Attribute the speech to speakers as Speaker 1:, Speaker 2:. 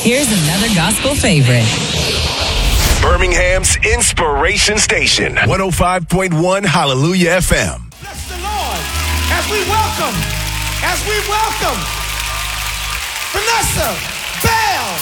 Speaker 1: Here's another gospel favorite.
Speaker 2: Birmingham's Inspiration Station, 105.1 Hallelujah FM.
Speaker 3: Bless the Lord as we welcome Vanessa Bell.